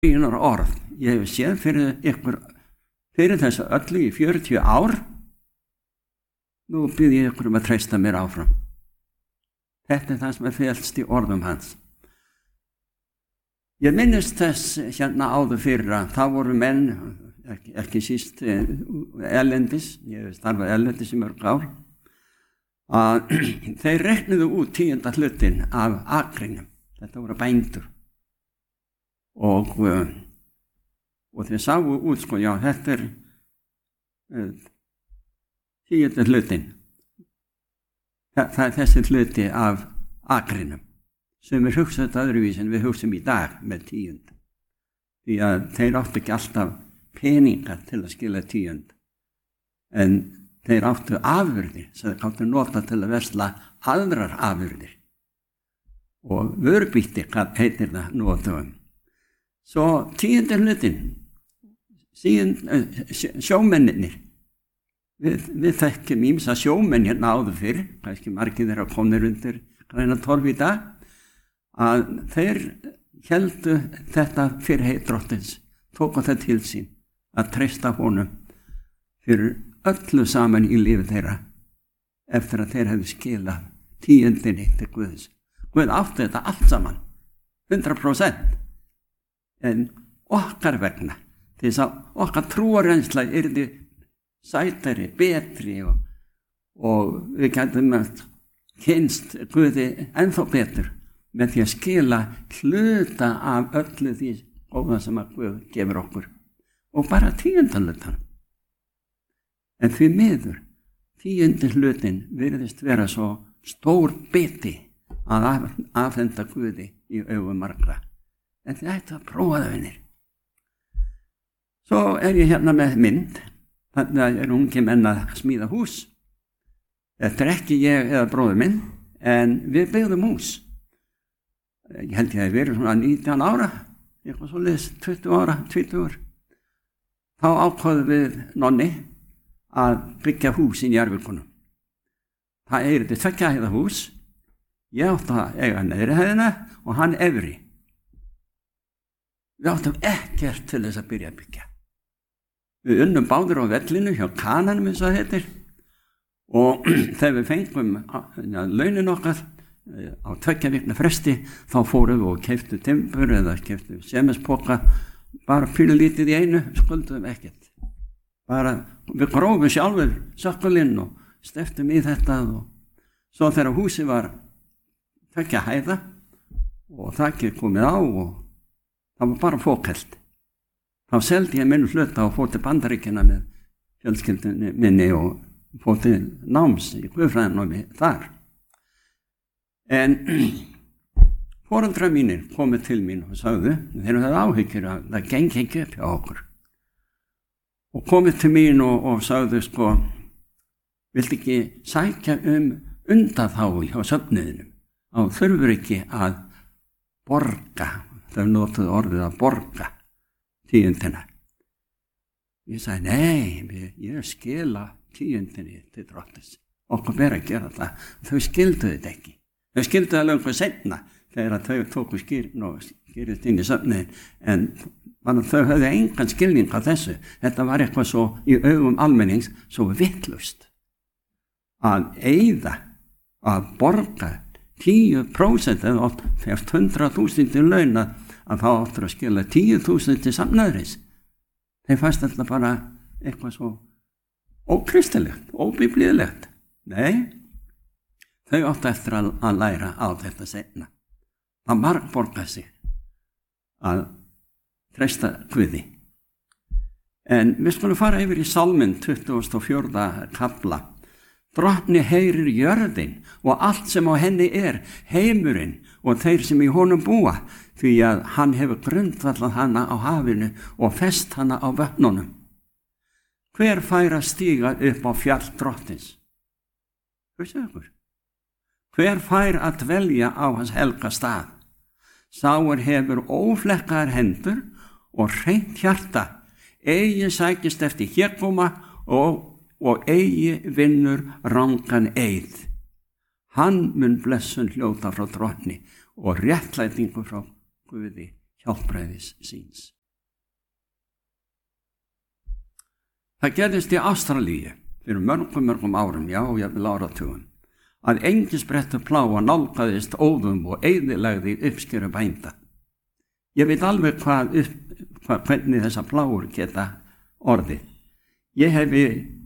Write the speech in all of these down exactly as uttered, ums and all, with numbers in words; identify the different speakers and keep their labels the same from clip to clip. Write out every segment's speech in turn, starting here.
Speaker 1: Einar orð. Ég hef séð fyrir ykkur, fyrir þessu öllu í fjörutíu ár. Nú bið ég ykkur um að treysta mér áfram. Þetta er það sem er felst í orðum hans. Ég minnist þess hérna áður fyrir að það voru menn, ekki, ekki síst erlendis, ég hef starfað erlendis í mörg ár, að þeir reiknuðu út tíunda hlutin af akrinum. Þetta voru bændur. Og, og þeir sáu út, sko, já, þetta er uh, tíunda hlutin. Það er þessi hluti af akrinum, sem við hugsaum þetta öðruvísi en við hugsaum í dag með tíund. Því að þeir áttu ekki alltaf peningar til að skila tíund, en þeir áttu afurðir sem þeir áttu nota til að versla aðrar afurðir. Og vörbýtti, hvað heitir það notum. Svo tíundi hlutin, sjómenninir, við, við þekkjum ýmsa sjómenn hérna áður fyrr, kannski margir þeirra komnir undir græna torf í dag, að þeir héldu þetta fyrirheit drottins, tóku það til sín að treysta honum fyrir öllu saman í lífi þeirra eftir að þeir hefðu skilað tíundinni til Guðs. Guð átti þetta allt saman, hundrað prósent, en okkar vegna, til þess að okkar trúarreynsla yrði sætari, betri og, og við gætum að kynst Guði ennþá betur með því að skila hluta af öllu því góða sem að Guð gefur okkur og bara tíunda hlutan. En því miður, tíundi hlutin virðist vera svo stór biti að afhenda Guði í augum margra. En þið ættu að prófa það, vinir. Svo er ég hérna með mynd, þannig er ungi menn að smíða hús. Þetta er ekki ég eða bróður minn, en við byggðum hús. Ég held ég að við erum svona nítján ára, eitthvað svoleiðis, tuttugu ára, tvítugur. Þá ákváðum við nonni að byggja hús í Njarðvíkunum. Það er þetta tveggja hæða hús. Ég átti að eiga neðri hæðina og hann efri. Við áttum ekkert til þess að byrja að byggja. Við unnum báðir á vellinu hjá Kananum eins og það heitir og þegar við fengum ja, launin okkar á tveggja vikna fresti þá fórum við og keyptu timbur eða keyptu sementspoka bara pínulítið í einu, skuldum ekkert. Bara við grófum sjálfur sökkulinn og steftum í þetta og svo þegar húsið var tveggja hæða og þakið komið á og það var bara fókelt. Þá seldi ég minn hluta og fór til Bandaríkjanna með fjölskyldunni minni og fór til náms í guðfræðinámi þar. En foreldrar mínir komið til mín og sagðu, þeir höfðu áhyggjur að það gengi ekki upp hjá okkur. Og komið til mín og, og sagðu, sko, viltu ekki sækja um undanþágu hjá söfnuðinum? Þá þurfur ekki að borga. Þau notuðu orðið að borga tíundina. Ég sagði, nei, ég skila tíundinni til drottins. Okkur ber að gera það. Þau skildu þetta ekki. Þau skildu það löngu seinna þegar þau tóku skýrn og skýrist inn í söfniðin. En þau höfðu engan skilning af þessu. Þetta var eitthvað svo í augum almennings svo vitlaust. Að eyða, að borga tíu prósent eða fyrst hundrað þúsund í laun að þá áttur að skila tíu þúsund til samnæðuris. Þeir fannst þetta bara eitthvað svo ókristilegt, óbiblíulegt. Nei, þau áttu eftir að, að læra á þetta seinna. Það margborgar sig að treysta Guði. En við skulum fara yfir í Sálminn tuttugasta og fjórða kafla. Drottni heyrir jörðin og allt sem á henni er, heimurinn og þeir sem í honum búa, því að hann hefur grundvallað hana á hafinu og fest hana á vötnunum. Hver fær að stíga upp á fjall drottins? Hugsaðu ykkur. Hver fær að dvelja á hans helga stað? Sáir hefur óflekkaðar hendur og hreint hjarta, eigi sækist eftir hégóma og og eigi vinnur rangan eið. Hann mun blessun hljóta frá drottni og réttlætingu frá Guði hjálpræðis síns. Það gerðist í Ástralíu fyrir mörgum mörgum árum, já, jafnvel áratugum, að engisbrettur plága nálgaðist óðum og eyðilegði uppskeru bænda. Ég veit alveg hvað, upp, hvað hvernig þessar plágur geta orðið. Ég hefi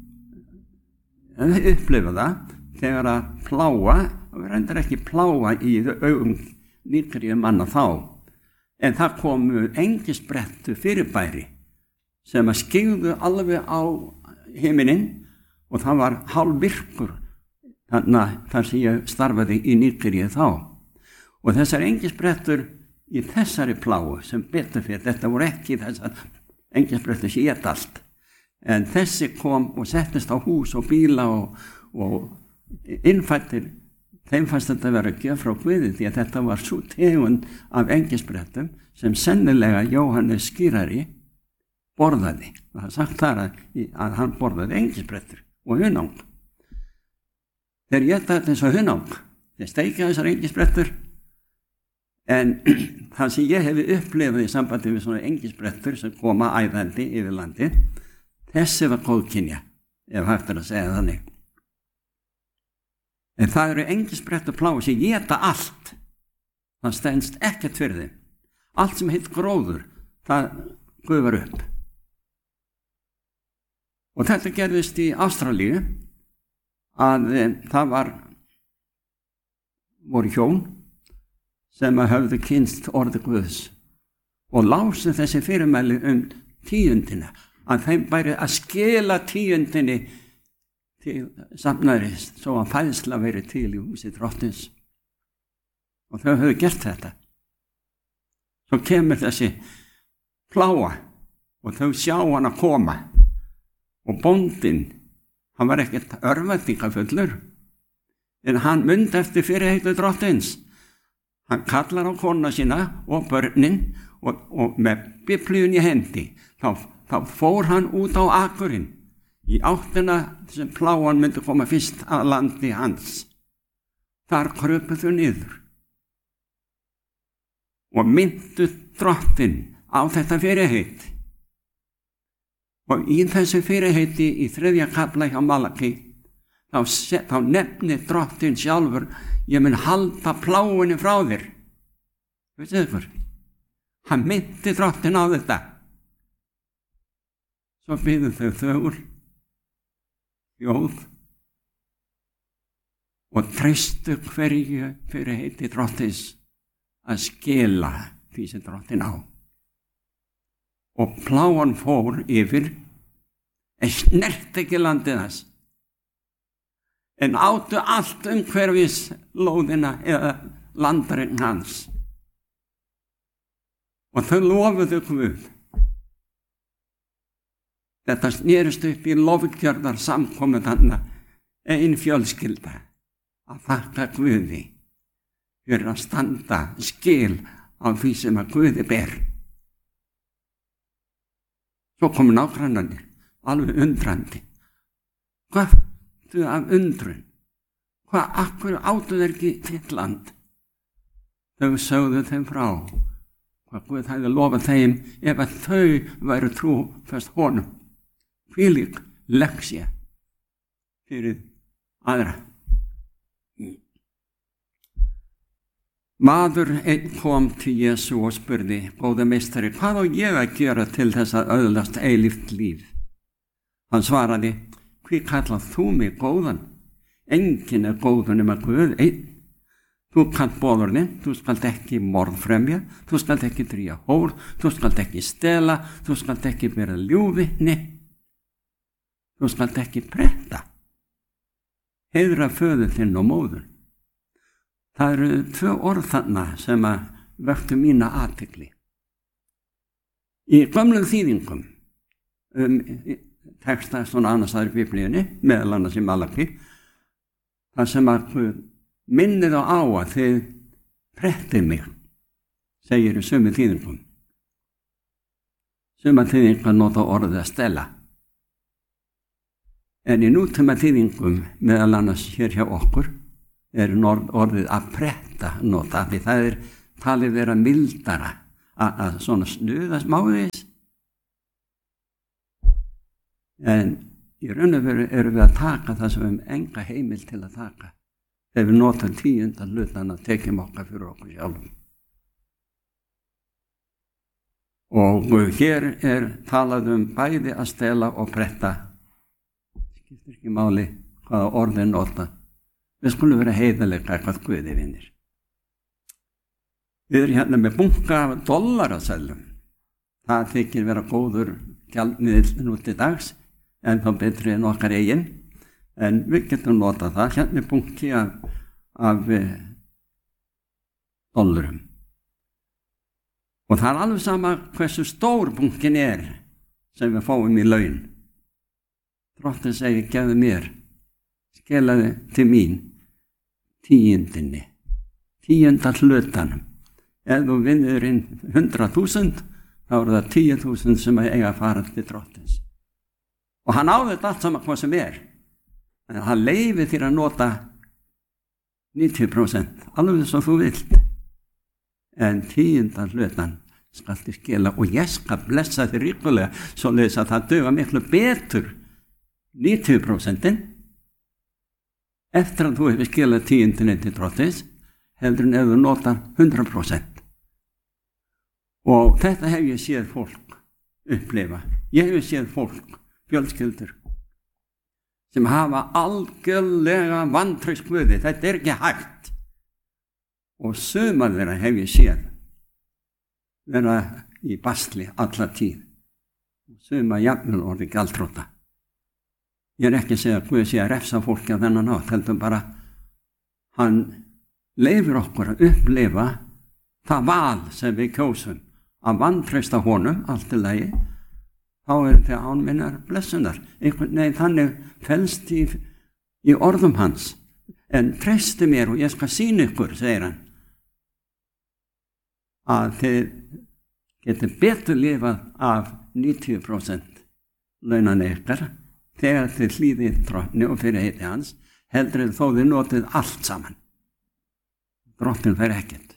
Speaker 1: upplifað það þegar að plága, og reyndar ekki plága í augum nýkrið manna þá, en það komu engisbrettu fyrirbæri sem að skyggðu alveg á himininn og það var hálfvirkur þar sem ég starfaði í nýkrið þá. Og þessar engisbrettur í þessari plágu sem betur fyrir, þetta voru ekki þessar engisbrettur sem ég allt, en þessi kom og settist á hús og bíla og, og innfættir, þeim fannst þetta að vera gjöf frá Guði því að þetta var svo tegund af engisbrettum sem sennilega Jóhannes skýrari borðaði. Það er sagt þar að, að hann borðaði engisbrettur og hunang. Þeir éta þetta eins og hunang, þeir steikja þessar engisbrettur, en það sem ég hefi upplifað í sambandi við svona engisbrettur sem koma æðandi yfir landi, þessi var góðkynja, ef hægt er að segja þannig. En það eru engisbrettur plágur sem éta allt, það stenst ekkert fyrir þeim. Allt sem heit gróður, það gufar upp. Og þetta gerðist í Ástralíu, að það var, voru hjón sem að höfðu kynst orði Guðs og lásu þessi fyrirmæli um tíundina, að þeim bæri að skila tíundinni til safnaðarins svo að fæðsla veri til í húsi drottins. Og þau höfðu gert þetta. Svo kemur þessi plága og þau sjá hann að koma og bóndinn, hann var ekkert örvæntingafullur, en hann mundi eftir fyrirheitu drottins. Hann kallar á konuna sína og börnin og, og með biblíun í hendi, þá, þá fór hann út á akurinn í áttina sem plágan myndi koma fyrst að landi hans. Þar krupuðu niður og myndu drottin á þetta fyrirheit. Og í þessu fyrirheiti í þriðja kafla hjá Malaki, þá, þá nefnir drottin sjálfur, ég mun halda plágunni frá þér. Veistu ykkur? Hann myndi drottin á þetta. Svo biðu þau þögul, þjóð, og treystu hverju fyrirheiti drottins að skila því sem drottin á. Og plágan fór yfir, en snert ekki landið þess, en áttu allt umhverfis lóðina eða landarinn hans. Og þau lofuðu Guð. Þetta snerist upp í lofgjörðar samkomu þarna ein fjölskylda að þakka Guði fyrir að standa skil á því sem að Guði ber. Svo komu nágrannarnir, alveg undrandi. Hvað þau af undrun? Hvað, akkur áttu þeir ekki þitt land? Þau sögðu þeim frá hvað Guð hefði lofað þeim ef að þau væru trúfast honum. Hvílík leksía fyrir aðra. Maður einn kom til Jesú og spurði, góða meistari, hvað á ég að gera til þess að öðlast eilíft líf? Hann svaraði, hví kallað þú mig góðan? Enginn er góður nema Guð einn. Þú kannt boðorðin, þú skalt ekki morðfremja, þú skalt ekki dríja hór, þú skalt ekki stela, þú skalt ekki bera ljúgvitni, þú skalt ekki pretta. Heiðra föður þinn og móður. Það eru tvö orð þarna sem að vöktu mína athygli. Í gömlum þýðingum, um, texta svona annars aðri í Biblíunni, meðal annars í Malaki, það sem að minnið á að þið prettið mig, segir í sömu þýðingum. Sömu þýðingum nota orðið að stela. En í nútíma þýðingum, meðal annars hér hjá okkur, er orðið að pretta nota, því það er talið vera mildara að svona snuða smáðis. En í raun og veru erum við að taka það sem við hefum enga heimild til að taka. Þegar við notum tíunda hlutan að tekjum okkar fyrir okkur sjálfum. Og hér er talað um bæði að stela og pretta. Skiptir ekki máli hvaða orðin nota. Við skulum vera heiðarlega hvað Guði vinnir. Við erum hérna með bunka af dollaraseðlum. Það þykir vera góður gjaldmiðill nú til dags, en þá betri en okkar eigin. En við getum notað það. Hérna er bunki af, af dollarum. Og það er alveg sama hversu stór bunkin er sem við fáum í laun. Drottinn segir, gefðu mér, skelaði til mín tíundinni, tíunda hlutanum. Ef þú vinnur inn hundrað þúsund, þá eru það tíu þúsund sem eiga að fara til Drottins. Og hann á þetta allt saman hvað sem er. En hann leyfir þér að nota níutíu prósent, alveg sem þú vilt. En tíunda hlutan skal þér skila og ég skal blessa þér ríkulega svoleiðis að það duga miklu betur níutíu prósentin eftir að þú hefur skilað tíundinni til Drottins heldur en ef þú notar hundrað prósent. Og þetta hef ég séð fólk upplifa. Ég hef séð fólk, fjölskyldur, sem hafa algjörlega vantraust Guði. Þetta er ekki hægt. Og sumar þeirra hef ég séð vera í basli alla tíð. Sumar jafnvel orðið gjaldþrota. Ég er ekki að segja að Guð sé að refsa fólki á þennan hátt, heldur bara hann leyfir okkur að upplifa það val sem við kjósum að vantreysta honum allt í lagi, þá er þetta án minnar blessunar. Einhvern veginn þannig felst í, í orðum hans. En treysti mér og ég skal sýna ykkur, segir hann, að þið getur betur lifað af níutíu prósent launan ykkar þegar þið hlýðið Drottni og fyrir heiti hans, heldur þó þið notið allt saman. Drottinn fer ekkert.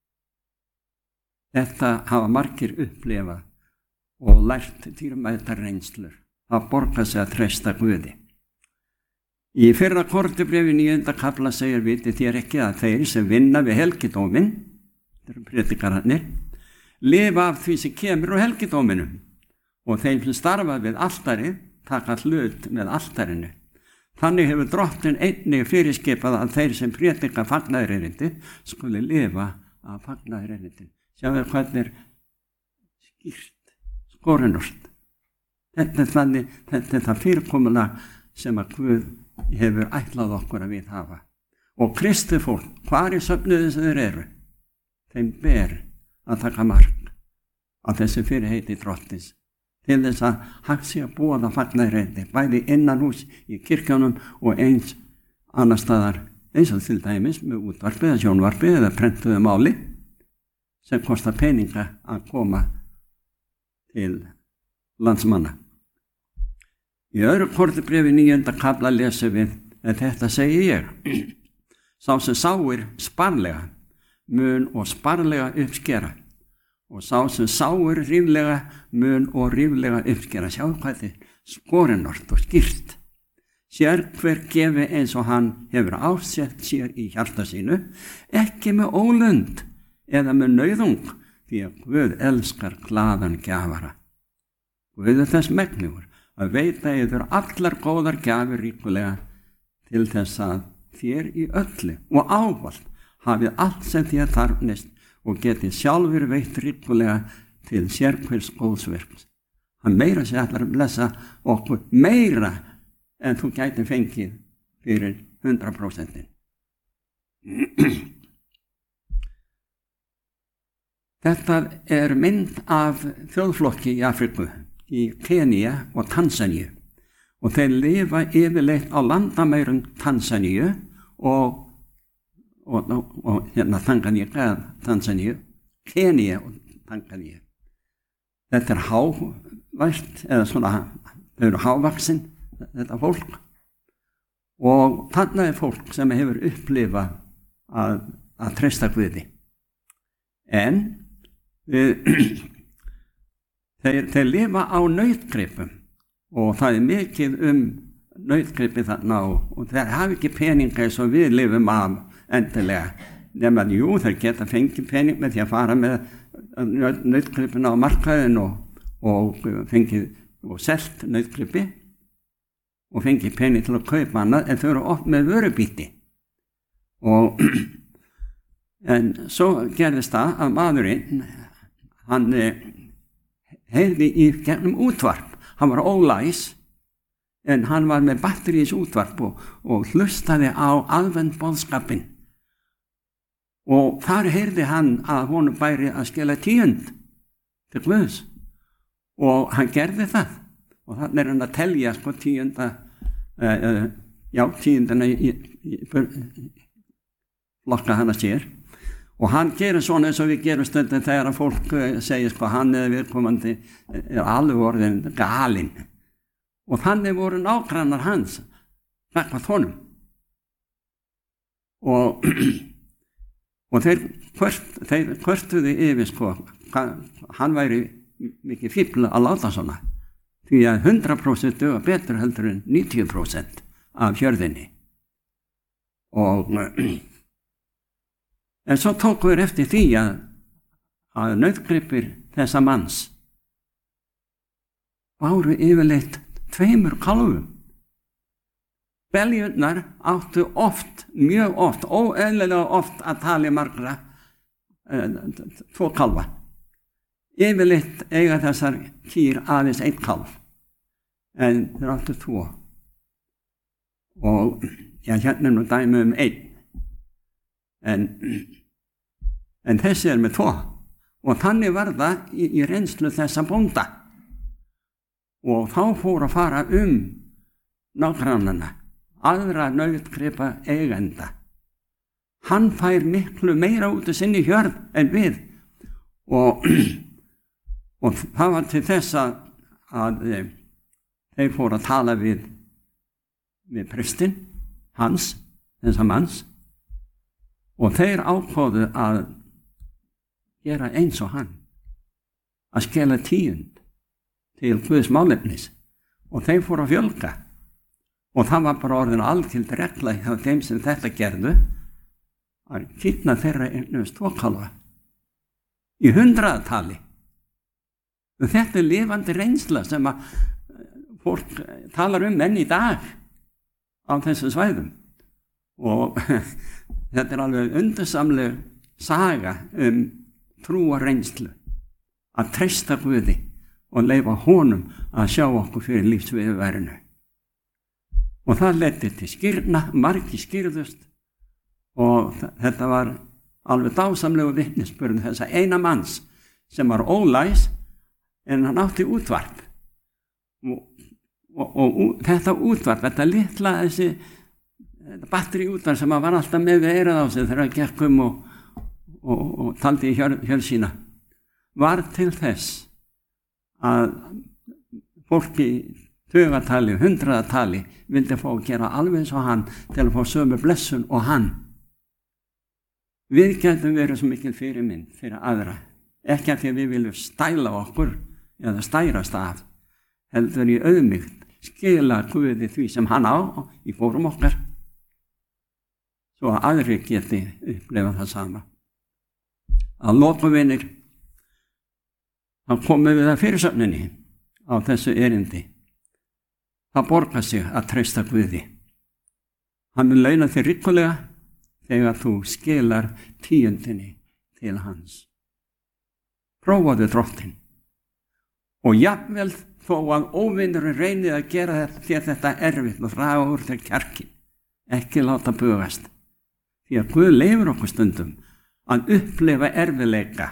Speaker 1: Þetta hafa margir upplifað og lært dýrmætar reynslur. Það borgar sig að treysta Guði. Í fyrra Korintubréfi níunda kafla segir vitið þér ekki að þeir sem vinna við helgidóminn, þetta eru predikararnir, lifa af því sem kemur úr helgidóminum og þeim sem starfa við altari taka hlut með altarinu. Þannig hefur Drottinn einnig fyrirskipað að þeir sem predika fagnaðarerindi skuli lifa af fagnaðarerindin. Sjáðu hvernig er skýrt, skorinort. Þetta er þannig, þetta er það fyrirkomulag sem að Guð hefur ætlað okkur að við hafa. Og kristið fólk, hvar í söfnuðin sem þeir eru, þeim ber að taka mark á þessi fyrirheiti Drottins til þess að hægt sé að boða fagnaðarerindi, bæði innan hús í kirkjánum og eins annar staðar, eins og til dæmis með útvarpi eða sjónvarpi eða prentuðu máli sem kostar peninga að koma til landsmanna. Í öðru Korintubréfi níunda kafla lesum við að þetta segi ég. Sá sem sáir sparlega mun og sparlega uppskera og sá sem sáir ríflega mun og ríflega uppskera. Sjáu hvað þið skorinort og skýrt. Sér hver gefi eins og hann hefur ásett sér í hjarta sínu, ekki með ólund eða með nauðung, því að Guð elskar glaðan gjafara. Guð er þess megnugur að veita yfir allar góðar gjafir ríkulega til þess að þér í öllu og ávallt hafið allt sem þér þarfnist og getið sjálfur veitt ríkulega til sérhvers góðsverks. Hann meira sér allar að blessa okkur meira en þú gæti fengið fyrir hundrað prósentin. Þetta er mynd af þjóðflokki í Afríku, í Kenía og Tansaníu og þeir lifa yfirleitt á landamærum Tansaníu og, og, og, og hérna Tanganíka, Tansaníu, Kenía og Tanganíu. Þetta er hávært, eða svona, þau eru hávaksin, þetta fólk, og þarna er fólk sem hefur upplifað að, að treysta Guði. En við, þeir, þeir lifa á nautgripum og það er mikið um nautgripi þarna og, og þeir hafa ekki peninga eins og við lifum af endilega, nema jú þeir geta fengið pening með því að fara með nautgripina á markaðin og, og fengið og selt nautgripi og fengið pening til að kaupa annað en þau eru oft með vörubíti og en svo gerðist það að maðurinn hann heyrði í gegnum útvarp, hann var ólæs en hann var með batterís útvarp og, og hlustaði á aðventboðskapinn og þar heyrði hann að honum bæri að skila tíund til Guðs og hann gerði það og þannig er hann að telja sko tíunda uh, uh, já tíundana í, í, í flokka hann að sér og hann gerir svona eins og við gerum stundum þegar að fólk uh, segir sko hann eða viðkomandi er alveg orðin galinn og þannig voru nágrannar hans gagnvart honum og og þeir, kvört, þeir kvörtuði yfir sko hann væri mikið fífl að láta svona því að hundrað prósent duga betur heldur en níutíu prósent af hjörðinni og en svo tóku við eftir því að að nautgripir þessa manns báru yfirleitt tveimur kálfum beljurnar áttu oft mjög oft, óeðlilega oft að tala margra uh, tvo kálfa yfirleitt eiga þessar kýr aðeins einn kálf en þeir áttu tvo og já, hérna nú dæmi um einn en, en þessi er með tvo og þannig var það í, í reynslu þessa bónda og þá fór að fara um nágrannana aðra nautgripa eigenda hann fær miklu meira út af sinni hjörð en við og og það var til þess að, að þeir fóru að tala við við prestinn hans, þessa manns og þeir ákváðu að gera eins og hann að skela tíund til Guðs málefnis og þeir fóru að fjölga og það var bara orðin algild regla hjá þeim sem þetta gerðu að kýrna þeirra eignast tvo kálfa í hundraðatali. Þetta er lifandi reynsla sem að fólk talar um enn í dag á þessum svæðum og þetta er alveg undursamleg saga um trúa reynslu að treysta Guði og leyfa honum að sjá okkur fyrir lífsviðurværinu og það leiddi til skírna, margir skírðust og þetta var alveg dásamlegu vitnisburð þessa eina manns sem var ólæs en hann átti útvarp og, og, og, og þetta útvarp, þetta litla þessi batteri útvarp sem var alltaf með við eirað á sig þegar hann gekk um og, og, og taldi í hjör, hjör sína var til þess að fólki tugatali, hundraðatali vildi fá að gera alveg eins og hann til að fá sömu blessun og hann við getum verið svo mikil fyrirmynd fyrir aðra ekki að því að við viljum stæla okkur eða stærast af heldur í auðmýkt skila Guði því sem hann á í fórum okkar svo að aðri geti upplifað það sama að lokavinir þá komum við að fyrirsögninni á þessu erindi það borgar sig að treysta Guði hann mun launa þér ríkulega þegar þú skilar tíundinni til hans prófaðu Drottinn og jafnvel þó að óvinnurinn reynið að gera þér þetta erfitt og draga úr þér kjarkin ekki láta bugast því að Guð leyfir okkur stundum að upplifa erfiðleika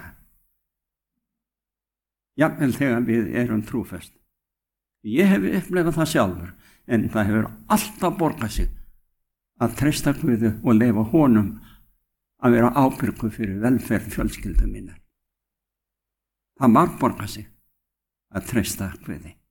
Speaker 1: jafnvel þegar við erum trúföst ég hef upplifað það sjálfur en það hefur alltaf borgað sig að treysta Guði og leyfa honum að vera ábyrgur fyrir velferð fjölskyldu minnar það margborgar sig að treysta Guði